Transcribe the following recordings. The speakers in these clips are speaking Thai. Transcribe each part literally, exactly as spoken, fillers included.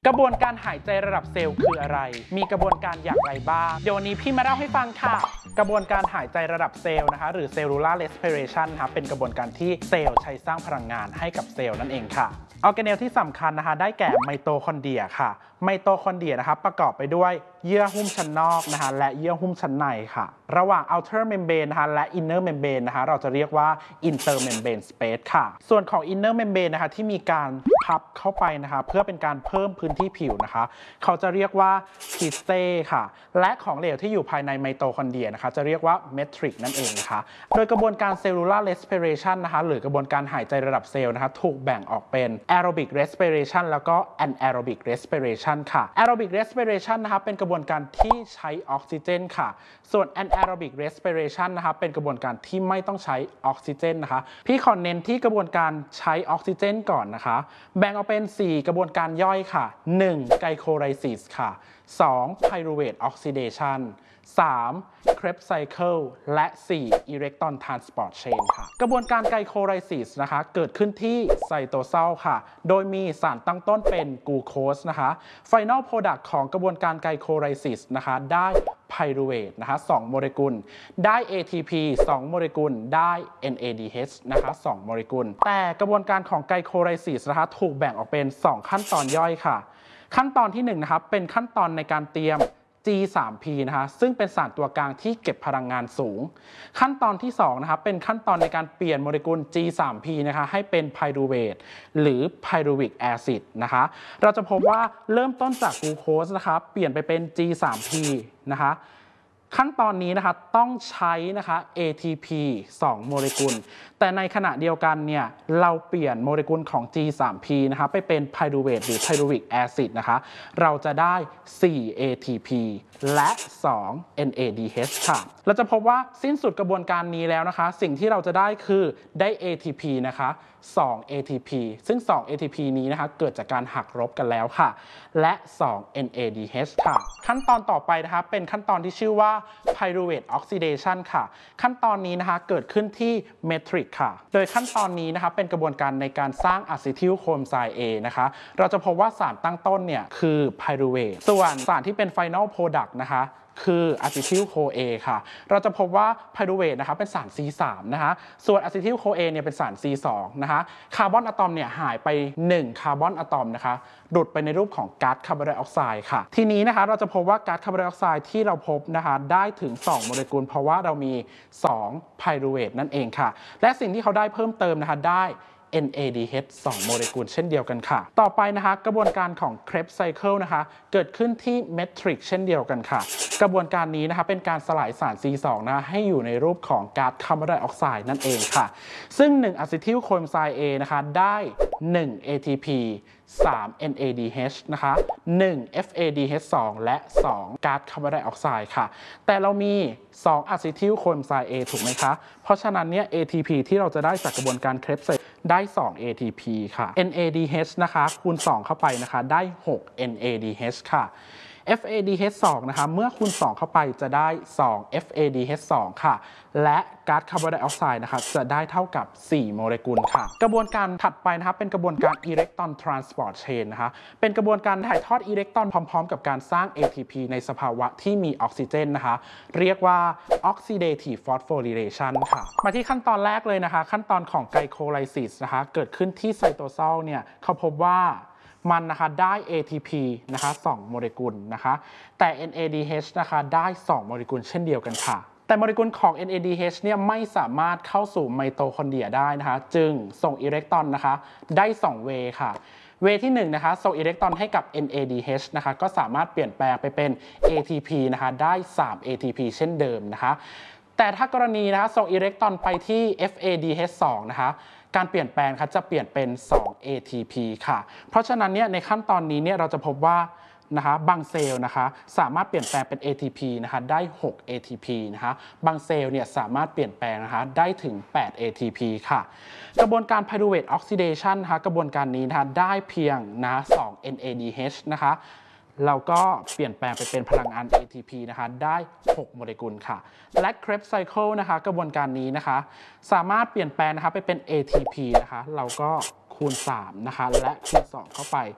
กระบวนการหายใจระดับเซลล์คืออะไรมีกระบวนการอย่างไรบ้างเดี๋ยววันนี้พี่มาเล่าให้ฟังค่ะกระบวนการหายใจระดับเซลล์นะคะหรือ cellular respiration นะคะเป็นกระบวนการที่เซลล์ใช้สร้างพลังงานให้กับเซลล์นั่นเองค่ะออร์แกเนลที่สำคัญนะคะได้แก่ไมโตคอนเดรียค่ะไมโตคอนเดรียนะคะประกอบไปด้วยเยื่อหุ้มชั้นนอกนะคะและเยื่อหุ้มชั้นในค่ะระหว่าง outer membrane นะคะและ inner membrane นะคะเราจะเรียกว่า inter membrane space ค่ะส่วนของ inner membrane นะคะที่มีการพับเข้าไปนะคะเพื่อเป็นการเพิ่มพื้นที่ผิวนะคะเขาจะเรียกว่า cristae ค่ะและของเหลวที่อยู่ภายในไมโตคอนเดรียนะคะจะเรียกว่า matrix นั่นเองนะคะโดยกระบวนการ cellular respiration นะคะหรือกระบวนการหายใจระดับเซลล์นะคะถูกแบ่งออกเป็น aerobic respiration แล้วก็ anaerobic respiration ค่ะ aerobic respiration นะคะเป็นกระบวนการที่ใช้ออกซิเจนค่ะส่วน anaerobic respiration นะคะเป็นกระบวนการที่ไม่ต้องใช้ออกซิเจนนะคะพี่ขอเน้นที่กระบวนการใช้ออกซิเจนก่อนนะคะแบ่งออกเป็นสี่กระบวนการย่อยค่ะหนึ่ง glycolysis ค่ะสอง pyruvate oxidation สาม Krebs cycle และ สี่ electron transport chain ค่ะกระบวนการไกลโคไลซิสนะคะเกิดขึ้นที่ไซโตโซลค่ะโดยมีสารตั้งต้นเป็นกลูโคสนะคะ Final Product ของกระบวนการไกลโคไลซิสนะคะได้ไพรูเวทนะคะสองโมเลกุลได้ เอ ที พี สองโมเลกุลได้ เอ็น เอ ดี เอช นะคะสองโมเลกุลแต่กระบวนการของไกลโคไลซิสนะคะถูกแบ่งออกเป็นสองขั้นตอนย่อยค่ะขั้นตอนที่หนึ่งนะครับเป็นขั้นตอนในการเตรียมจี ทรี พี นะคะซึ่งเป็นสารตัวกลางที่เก็บพลังงานสูงขั้นตอนที่สองนะครับเป็นขั้นตอนในการเปลี่ยนโมเลกุล จี ทรี พี นะคะให้เป็นไพรูเวทหรือไพรูวิกแอซิดนะคะเราจะพบว่าเริ่มต้นจากกลูโคสนะคะเปลี่ยนไปเป็น จี ทรี พี นะคะขั้นตอนนี้นะคะต้องใช้นะคะ เอ ที พี สองโมเลกุลแต่ในขณะเดียวกันเนี่ยเราเปลี่ยนโมเลกุลของ จี ทรี พี นะคะไปเป็นไพรูเวทหรือไพรูวิกแอซิดนะคะเราจะได้ สี่ เอ ที พี และ สอง เอ็น เอ ดี เอช ค่ะเราจะพบว่าสิ้นสุดกระบวนการนี้แล้วนะคะสิ่งที่เราจะได้คือได้ เอ ที พี นะคะสอง เอ ที พี ซึ่ง สอง เอ ที พี นี้นะคะเกิดจากการหักลบกันแล้วค่ะและ สอง เอ็น เอ ดี เอช ค่ะขั้นตอนต่อไปนะคะเป็นขั้นตอนที่ชื่อว่า pyruvate oxidation ค่ะขั้นตอนนี้นะคะเกิดขึ้นที่ matrix ค่ะโดยขั้นตอนนี้นะคะเป็นกระบวนการในการสร้างอะซิทิลโคมไซน์ A นะคะเราจะพบว่าสารตั้งต้นเนี่ยคือ pyruvate ส่วนสารที่เป็น final product นะคะคืออะซิทิลโคเอค่ะเราจะพบว่าไพรูเวทนะคะเป็นสาร ซี สาม นะคะส่วนอะซิทิลโคเอเนี่ยเป็นสาร ซี สอง นะคะคาร์บอนอะตอมเนี่ยหายไปหนึ่งคาร์บอนอะตอมนะคะดูดไปในรูปของก๊าซคาร์บอนไดออกไซด์ค่ะทีนี้นะคะเราจะพบว่าก๊าซคาร์บอนไดออกไซด์ที่เราพบนะคะได้ถึงสองโมเลกุลเพราะว่าเรามีสองไพรูเวทนั่นเองค่ะและสิ่งที่เขาได้เพิ่มเติมนะคะได้เอ็น เอ ดี เอช สองโมเลกุลเช่นเดียวกันค่ะต่อไปนะคะกระบวนการของ Krebs cycle นะคะเกิดขึ้นที่ matrix เช่นเดียวกันค่ะกระบวนการนี้นะคะเป็นการสลายสาร ซี สอง นะให้อยู่ในรูปของก๊าซคาร์บอนไดออกไซด์นั่นเองค่ะซึ่งหนึ่งอะซิทิลโคมไซน์ A นะคะได้หนึ่ง เอ ที พี สาม เอ็น เอ ดี เอช นะคะหนึ่ง เอฟ เอ ดี เอช สอง และสองก๊าซคาร์บอนไดออกไซด์ค่ะแต่เรามีสองอะซิทิลโคมไซน์ A ถูกไหมคะเพราะฉะนั้นเนี่ย เอ ที พี ที่เราจะได้จากกระบวนการ Krebsได้ สอง เอ ที พี ค่ะ เอ็น เอ ดี เอช นะคะคูณสองเข้าไปนะคะได้ หก เอ็น เอ ดี เอช ค่ะ เอฟ เอ ดี เอช สอง นะคะเมื่อคูณสองเข้าไปจะได้ สอง เอฟ เอ ดี เอช สอง ค่ะและก๊าซคาร์บอนไดออกไซด์นะคะจะได้เท่ากับสี่โมเลกุลค่ะกระบวนการถัดไปนะคะเป็นกระบวนการ electron transport chain นะคะเป็นกระบวนการถ่ายทอดอิเล็กตรอนพร้อมๆกับการสร้าง เอ ที พี ในสภาวะที่มีออกซิเจนนะคะเรียกว่า oxidative phosphorylation ค่ะมาที่ขั้นตอนแรกเลยนะคะขั้นตอนของไกลโคไลซิสนะคะเกิดขึ้นที่ไซโตโซลเนี่ยเขาพบว่ามันนะคะได้ เอ ที พี นะคะสองโมเลกุลนะคะแต่ เอ็น เอ ดี เอช นะคะได้สองโมเลกุลเช่นเดียวกันค่ะแต่โมเลกุลของ เอ็น เอ ดี เอช เนี่ยไม่สามารถเข้าสู่ไมโตคอนเดรียได้นะคะจึงส่งอิเล็กตรอนนะคะได้สองเวย์ค่ะเวย์ที่หนึ่งนะคะส่งอิเล็กตรอนให้กับ เอ็น เอ ดี เอช นะคะก็สามารถเปลี่ยนแปลงไปเป็น เอ ที พี นะคะได้สาม เอ ที พี เช่นเดิมนะคะแต่ถ้ากรณีนะคะส่งอิเล็กตรอนไปที่ เอฟ เอ ดี เอช สอง นะคะการเปลี่ยนแปลงค่ะจะเปลี่ยนเป็น สอง เอ ที พี ค่ะเพราะฉะนั้นเนี่ยในขั้นตอนนี้เนี่ยเราจะพบว่านะคะบางเซลล์นะคะสามารถเปลี่ยนแปลงเป็น เอ ที พี นะคะได้ หก เอ ที พี นะคะบางเซลล์เนี่ยสามารถเปลี่ยนแปลงนะคะได้ถึง แปด เอ ที พี ค่ะกระบวนการ pyruvate oxidation นะคะกระบวนการนี้นะคะได้เพียงนะสอง เอ็น เอ ดี เอช นะคะเราก็เปลี่ยนแปลงไปเป็นพลังงาน เอ ที พี นะคะได้หกโมเลกุลค่ะและ Krebs cycle นะคะกระบวนการนี้นะคะสามารถเปลี่ยนแปลงนะคะไปเป็น เอ ที พี นะคะเราก็คูณสามนะคะและคูณสองเข้าไป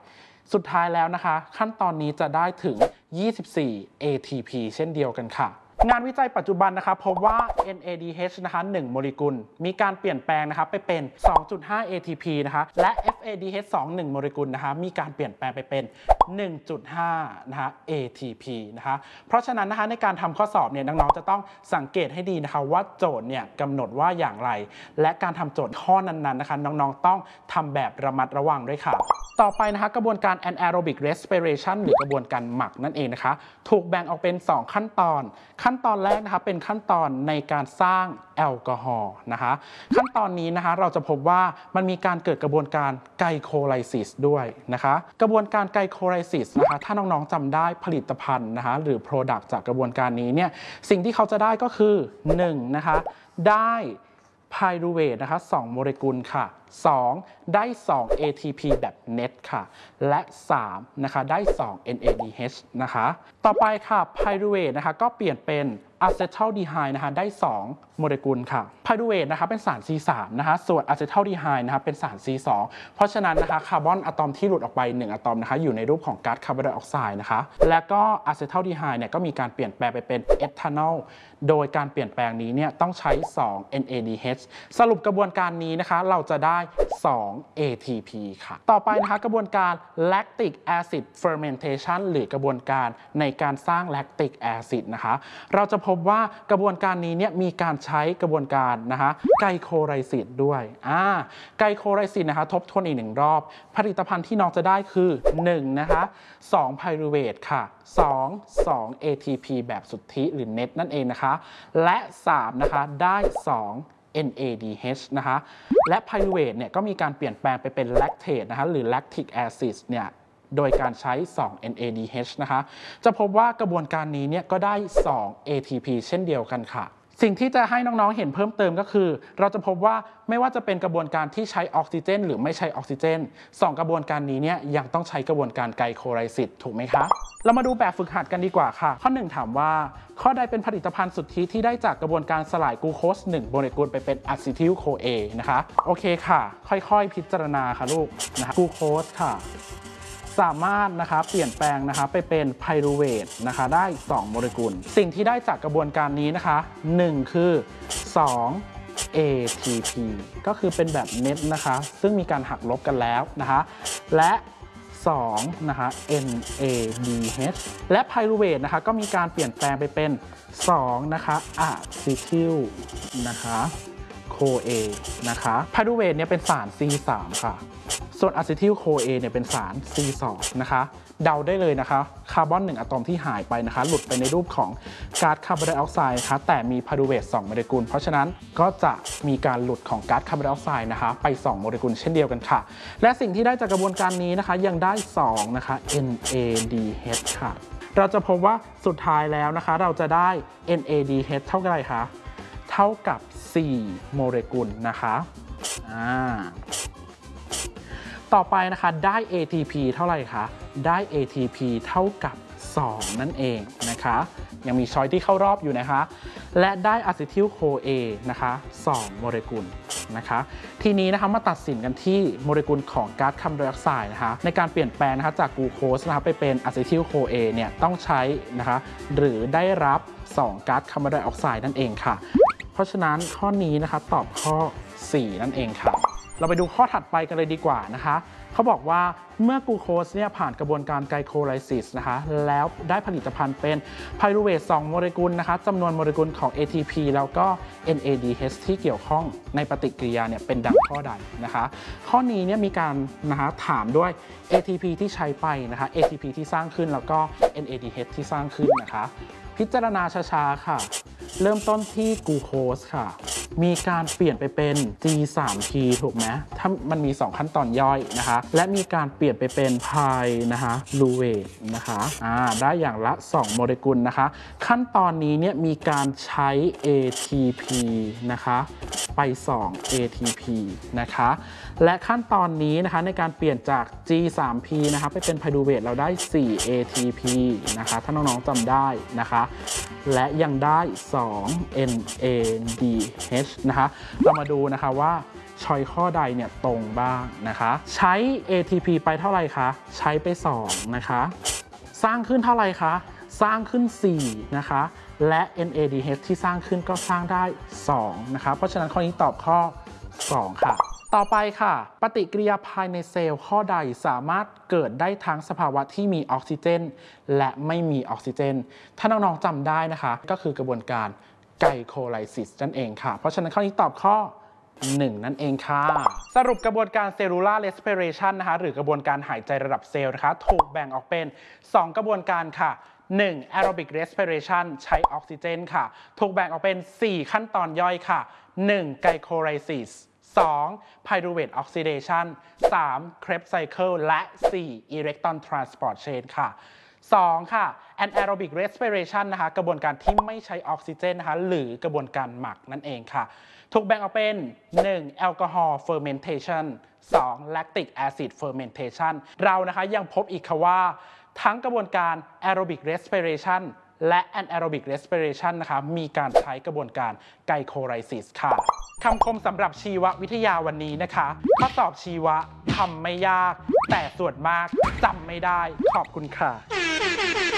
สุดท้ายแล้วนะคะขั้นตอนนี้จะได้ถึงยี่สิบสี่ เอ ที พี เช่นเดียวกันค่ะงานวิจัยปัจจุบันนะคะพบว่า เอ็น เอ ดี เอช นะคะหนึ่งโมเลกุลมีการเปลี่ยนแปลงนะคะไปเป็น สองจุดห้า เอ ที พี นะคะและ เอฟ เอ ดี เอช สอง หนึ่งโมเลกุลนะคะมีการเปลี่ยนแปลงไปเป็น หนึ่งจุดห้า นะคะ เอ ที พี นะคะเพราะฉะนั้นนะคะในการทำข้อสอบเนี่ยน้องๆจะต้องสังเกตให้ดีนะคะว่าโจทย์เนี่ยกำหนดว่าอย่างไรและการทำโจทย์ข้อนั้นๆนะคะน้องๆต้องทำแบบระมัดระวังด้วยค่ะต่อไปนะคะกระบวนการ anaerobic respiration หรือกระบวนการหมักนั่นเองนะคะถูกแบ่งออกเป็นสองขั้นตอนขั้นตอนแรกนะคะเป็นขั้นตอนในการสร้างแอลกอฮอล์นะคะขั้นตอนนี้นะคะเราจะพบว่ามันมีการเกิดกระบวนการไกลโคไลซิสด้วยนะคะกระบวนการไกลโคไลซิสนะคะถ้าน้องๆจำได้ผลิตภัณฑ์นะคะหรือ Product จากกระบวนการนี้เนี่ยสิ่งที่เขาจะได้ก็คือหนึ่งนะคะได้ไพรูเวทนะคะสองโมเลกุลค่ะสองได้สอง เอ ที พี แบบ net ค่ะและสามนะคะได้สอง เอ็น เอ ดี เอช นะคะต่อไปค่ะไพรูเวทนะคะก็เปลี่ยนเป็นอะเซทัลดีไฮด์นะคะได้สองโมเลกุลค่ะไพรูเวทนะคะเป็นสาร ซี สาม นะคะส่วนอะเซทัลดีไฮด์นะคะเป็นสาร ซี สอง เพราะฉะนั้นนะคะคาร์บอนอะตอมที่หลุดออกไปหนึ่งอะตอมนะคะอยู่ในรูปของก๊าซคาร์บอนไดออกไซด์นะคะและก็อะเซทัลดีไฮด์เนี่ยก็มีการเปลี่ยนแปลงไปเป็นเอทานอลโดยการเปลี่ยนแปลงนี้เนี่ยต้องใช้สอง เอ็น เอ ดี เอช สรุปกระบวนการนี้นะคะเราจะได้สอง เอ ที พี ค่ะต่อไปนะคะกระบวนการ lactic acid fermentation หรือกระบวนการในการสร้าง lactic acid นะคะเราจะพบว่ากระบวนการนี้เนี่ยมีการใช้กระบวนการนะคะไกลโคไลซิสด้วยอ่าไกลโคไลซิสนะคะทบทวนอีกหนึ่งรอบผลิตภัณฑ์ที่น้องจะได้คือหนึ่งนะคะสองไพรูเวทค่ะสอง สอง เอ ที พี แบบสุทธิหรือ net นั่นเองนะคะและสามนะคะได้สอง เอ็น เอ ดี เอช นะคะและไพรูเวทเนี่ยก็มีการเปลี่ยนแปลงไปเป็นแลคเทตนะคะหรือ lactic acid เนี่ยโดยการใช้สอง เอ็น เอ ดี เอช นะคะจะพบว่ากระบวนการนี้เนี่ยก็ได้สอง เอ ที พี เช่นเดียวกันค่ะสิ่งที่จะให้น้องๆเห็นเพิ่มเติมก็คือเราจะพบว่าไม่ว่าจะเป็นกระบวนการที่ใช้ออกซิเจนหรือไม่ใช้ออกซิเจนสองกระบวนการนี้เนี่ยยังต้องใช้กระบวนการไกลโคไลซิสถูกไหมคะเรามาดูแบบฝึกหัดกันดีกว่าค่ะข้อหนึ่งถามว่าข้อใดเป็นผลิตภัณฑ์สุทธิที่ได้จากกระบวนการสลายกลูโคสหนึ่งโมเลกุลไปเป็นอะซิทิลโคเอนะคะโอเคค่ะค่อยๆพิจารณาค่ะลูกนะคะกลูโคสค่ะสามารถนะคะเปลี่ยนแปลงนะคะไปเป็นไพรูเวทนะคะได้สองโมเลกุลสิ่งที่ได้จากกระบวนการนี้นะคะหนึ่งคือสอง เอ ที พี ก็คือเป็นแบบเน็ตนะคะซึ่งมีการหักลบกันแล้วนะคะและสองนะคะ เอ็น เอ ดี เอช และไพรูเวทนะคะก็มีการเปลี่ยนแปลงไปเป็นสองนะคะอะซิทิลนะคะโคเอนะคะไพรูเวทเนี่ยเป็นสาร ซี สาม ค่ะส่วนอะซิทิลโคเอเนี่ยเป็นสาร ซี สอง นะคะเดาได้เลยนะคะคาร์บอนหนึ่งอะตอมที่หายไปนะคะหลุดไปในรูปของก๊าซคาร์บอนไดออกไซด์นะคะแต่มีไพรูเวทสองโมเลกุลเพราะฉะนั้นก็จะมีการหลุดของก๊าซคาร์บอนไดออกไซด์นะคะไปสองโมเลกุลเช่นเดียวกันค่ะและสิ่งที่ได้จากกระบวนการนี้นะคะยังได้สองนะคะ เอ็น เอ ดี เอช ค่ะเราจะพบว่าสุดท้ายแล้วนะคะเราจะได้ เอ็น เอ ดี เอช เท่ากับอะไรคะเท่ากับสี่โมเลกุลนะคะอ่าต่อไปนะคะได้ เอ ที พี เท่าไหร่คะได้ เอ ที พี เท่ากับสองนั่นเองนะคะยังมีช้อยที่เข้ารอบอยู่นะคะและได้อะซิทิลโคเอนะคะสองโมเลกุลนะคะทีนี้นะคะมาตัดสินกันที่โมเลกุลของก๊าซคาร์บอนไดออกไซด์นะคะในการเปลี่ยนแปลงนะคะจากกลูโคสนะคะไปเป็นอะซิทิลโคเอเนี่ยต้องใช้นะคะหรือได้รับสองก๊าซคาร์บอนไดออกไซด์นั่นเองค่ะเพราะฉะนั้นข้อนี้นะคะตอบข้อสี่นั่นเองค่ะเราไปดูข้อถัดไปกันเลยดีกว่านะคะเขาบอกว่าเมื่อกลูโคสเนี่ยผ่านกระบวนการไกลโคไลซิสนะคะแล้วได้ผลิตภัณฑ์เป็นไพรูเวทสองโมเลกุลนะคะจำนวนโมเลกุลของ เอ ที พี แล้วก็ เอ็น เอ ดี เอช ที่เกี่ยวข้องในปฏิกิริยาเนี่ยเป็นดังข้อใดนะคะข้อนี้เนี่ยมีการนะคะถามด้วย เอ ที พี ที่ใช้ไปนะคะ เอ ที พี ที่สร้างขึ้นแล้วก็ เอ็น เอ ดี เอช ที่สร้างขึ้นนะคะพิจารณาช้าๆค่ะเริ่มต้นที่กลูโคสค่ะมีการเปลี่ยนไปเป็น จี สาม พี ถูกไหมถ้ามันมีสองขั้นตอนย่อยนะคะและมีการเปลี่ยนไปเป็นไพนะคะรูเวทนะคะอ่าได้อย่างละสองโมเลกุลนะคะขั้นตอนนี้เนี่ยมีการใช้ เอ ที พี นะคะไปสอง เอ ที พี นะคะและขั้นตอนนี้นะคะในการเปลี่ยนจาก จี สาม พี นะคะไปเป็นไพรูเวทเราได้สี่ เอ ที พี นะคะถ้าน้องๆจำได้นะคะและยังได้สอง เอ็น เอ ดี เอช นะคะเรามาดูนะคะว่าช้อยข้อใดเนี่ยตรงบ้างนะคะใช้ เอ ที พี ไปเท่าไหร่คะใช้ไปสองนะคะสร้างขึ้นเท่าไหร่คะสร้างขึ้นสี่นะคะและ เอ็น เอ ดี เอช ที่สร้างขึ้นก็สร้างได้สองนะคะเพราะฉะนั้นข้อนี้ตอบข้อสองค่ะต่อไปค่ะปฏิกิริยาภายในเซลล์ข้อใดสามารถเกิดได้ทั้งสภาวะที่มีออกซิเจนและไม่มีออกซิเจนถ้าน้องๆจำได้นะคะก็คือกระบวนการไกลโคไลซิสนั่นเองค่ะเพราะฉะนั้นข้อนี้ตอบข้อหนึ่งนั่นเองค่ะสรุปกระบวนการเซลลูลาร์เรสปิเรชันนะคะหรือกระบวนการหายใจระดับเซลล์นะคะถูกแบ่งออกเป็นสองกระบวนการค่ะหนึ่ง aerobic respiration ใช้ออกซิเจนค่ะถูกแบ่งออกเป็นสี่ขั้นตอนย่อยค่ะหนึ่ง glycolysis สอง pyruvate oxidation สาม Krebs cycle และสี่ electron transport chain ค่ะสองค่ะ anaerobic respiration นะคะกระบวนการที่ไม่ใช้ออกซิเจนนะคะหรือกระบวนการหมักนั่นเองค่ะถูกแบ่งออกเป็นหนึ่ง alcohol fermentation สอง lactic acid fermentation เรานะคะยังพบอีกค่ะว่าทั้งกระบวนการ aerobic respiration และ anaerobic respiration นะคะมีการใช้กระบวนการ glycolysis ค่ะคำคมสำหรับชีววิทยาวันนี้นะคะข้อสอบชีวะทำไม่ยากแต่ส่วนมากจำไม่ได้ขอบคุณค่ะ